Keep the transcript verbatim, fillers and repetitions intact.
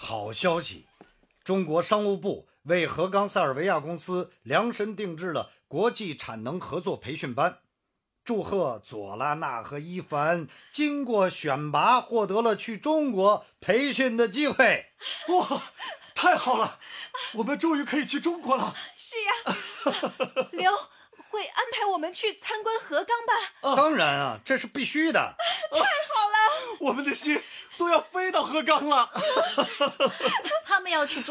好消息！中国商务部为河冈塞尔维亚公司量身定制了国际产能合作培训班。祝贺佐拉娜和伊凡经过选拔，获得了去中国培训的机会。 哇，太好了，我们终于可以去中国了。 是呀，刘会安排我们去参观河冈吧？ 啊、当然啊，这是必须的。 太好了， 我们的心都要飞到河冈了。 他们要去中